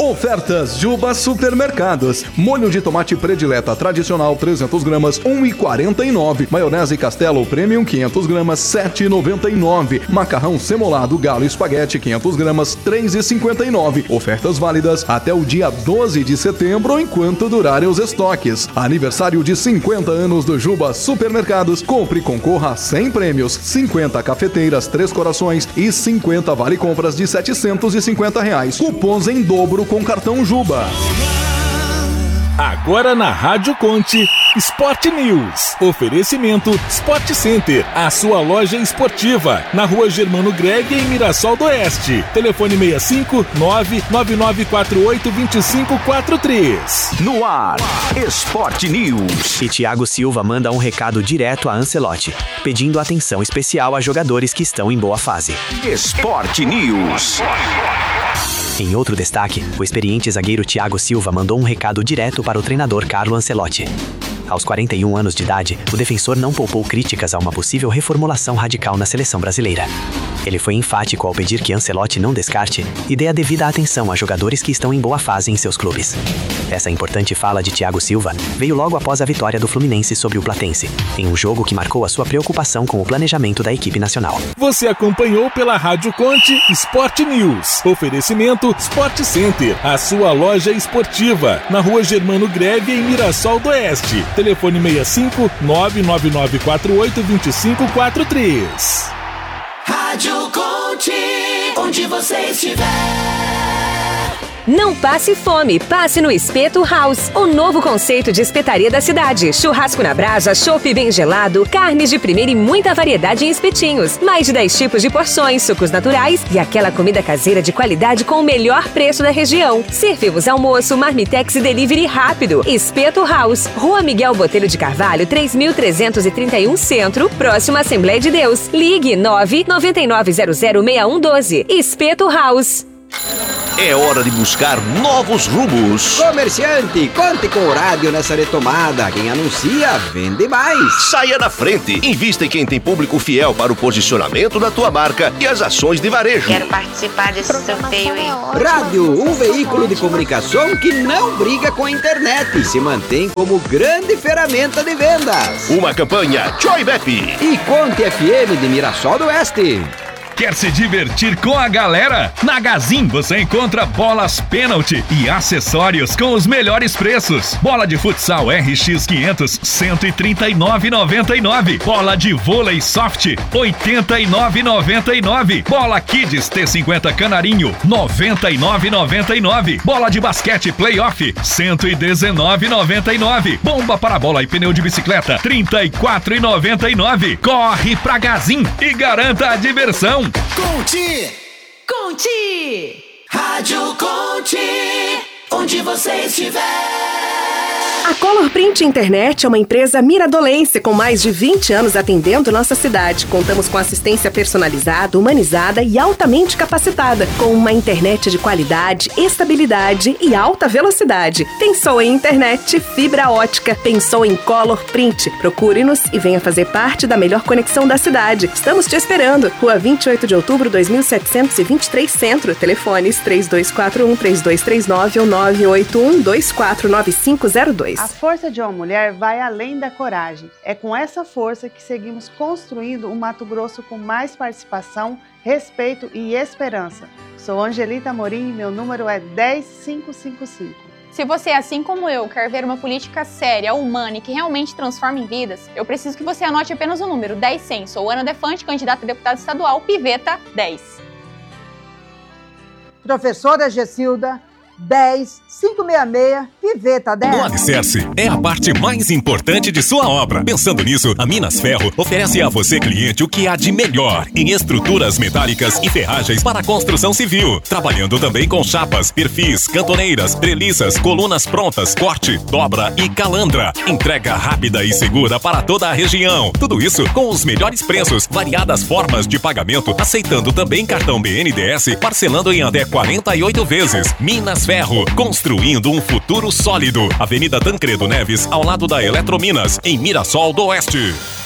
Ofertas Juba Supermercados. Molho de tomate predileta tradicional 300 gramas, 1,49. Maionese Castelo Premium 500 gramas, 7,99. Macarrão semolado Galo Espaguete 500 gramas, 3,59. Ofertas válidas até o dia 12 de setembro, enquanto durarem os estoques. Aniversário de 50 anos do Juba Supermercados. Compre e concorra a 100 prêmios, 50 cafeteiras 3 corações e 50 vale compras de R$750. Cupons em dobro com cartão Juba. Agora na Rádio Conte, Sport News. Oferecimento Sport Center, a sua loja esportiva, na Rua Germano Greg, em Mirassol do Oeste. Telefone 65 999482543. No ar, Sport News. E Thiago Silva manda um recado direto a Ancelotti, pedindo atenção especial a jogadores que estão em boa fase. Sport News. Em outro destaque, o experiente zagueiro Thiago Silva mandou um recado direto para o treinador Carlo Ancelotti. Aos 41 anos de idade, o defensor não poupou críticas a uma possível reformulação radical na seleção brasileira. Ele foi enfático ao pedir que Ancelotti não descarte e dê a devida atenção a jogadores que estão em boa fase em seus clubes. Essa importante fala de Thiago Silva veio logo após a vitória do Fluminense sobre o Platense, em um jogo que marcou a sua preocupação com o planejamento da equipe nacional. Você acompanhou pela Rádio Conte Sport News. Oferecimento Sport Center, a sua loja esportiva, na Rua Germano Greve, em Mirassol do Oeste. Telefone 65 999482543. Rádio Conte, onde você estiver. Não passe fome, passe no Espeto House, o novo conceito de espetaria da cidade. Churrasco na brasa, chopp bem gelado, carnes de primeira e muita variedade em espetinhos. Mais de 10 tipos de porções, sucos naturais e aquela comida caseira de qualidade com o melhor preço da região. Servimos almoço, marmitex e delivery rápido. Espeto House, Rua Miguel Botelho de Carvalho, 3331 Centro, próximo à Assembleia de Deus. Ligue 999006112. Espeto House. É hora de buscar novos rumos. Comerciante, conte com o rádio nessa retomada. Quem anuncia, vende mais. Saia na frente. Invista em quem tem público fiel para o posicionamento da tua marca e as ações de varejo. Quero participar desse sorteio aí. Rádio, um veículo de comunicação que não briga com a internet e se mantém como grande ferramenta de vendas. Uma campanha Joybep e Conte FM de Mirassol do Oeste. Quer se divertir com a galera? Na Gazin você encontra bolas pênalti e acessórios com os melhores preços. Bola de futsal RX 500, R$ 139,99. Bola de vôlei soft, R$ 89,99. Bola Kids T50 Canarinho, R$ 99,99. Bola de basquete playoff, R$ 119,99. Bomba para bola e pneu de bicicleta, R$ 34,99. Corre pra Gazin e garanta a diversão. Conte! Conte! Rádio Conte, onde você estiver. A Color Print Internet é uma empresa miradolense com mais de 20 anos atendendo nossa cidade. Contamos com assistência personalizada, humanizada e altamente capacitada, com uma internet de qualidade, estabilidade e alta velocidade. Pensou em internet, fibra ótica, pensou em Color Print. Procure-nos e venha fazer parte da melhor conexão da cidade. Estamos te esperando. Rua 28 de outubro, 2723 Centro. Telefones 3241-3239 ou 981-249502. A força de uma mulher vai além da coragem. É com essa força que seguimos construindo um Mato Grosso com mais participação, respeito e esperança. Sou Angelita Amorim e meu número é 10555. Se você, assim como eu, quer ver uma política séria, humana e que realmente transforme em vidas, eu preciso que você anote apenas o número 10100. Sou Ana Defante, candidata a deputada estadual, Piveta 10. Professora Gessilda, 10566, Piveta 10. O alicerce é a parte mais importante de sua obra. Pensando nisso, a Minas Ferro oferece a você, cliente, o que há de melhor em estruturas metálicas e ferragens para a construção civil. Trabalhando também com chapas, perfis, cantoneiras, treliças, colunas prontas, corte, dobra e calandra. Entrega rápida e segura para toda a região. Tudo isso com os melhores preços, variadas formas de pagamento, aceitando também cartão BNDES, parcelando em até 48 vezes. Minas Ferro, construindo um futuro sólido. Avenida Tancredo Neves, ao lado da Eletrominas, em Mirassol do Oeste.